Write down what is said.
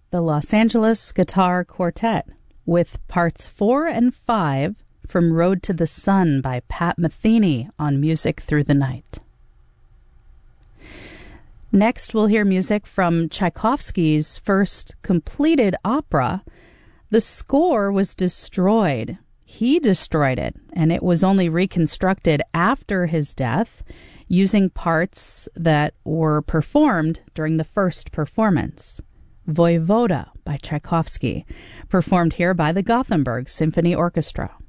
the Los Angeles Guitar Quartet, with parts 4 and 5 from Road to the Sun by Pat Metheny on Music Through the Night. Next, we'll hear music from Tchaikovsky's first completed opera. The score was destroyed. He destroyed it, and it was only reconstructed after his death using parts that were performed during the first performance. Voivoda by Tchaikovsky, performed here by the Gothenburg Symphony Orchestra.